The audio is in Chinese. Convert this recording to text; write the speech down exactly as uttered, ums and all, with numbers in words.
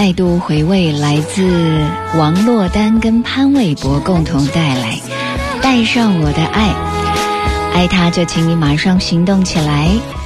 再度回味，来自王珞丹跟潘玮柏共同带来带上我的爱，爱他就请你马上行动起来。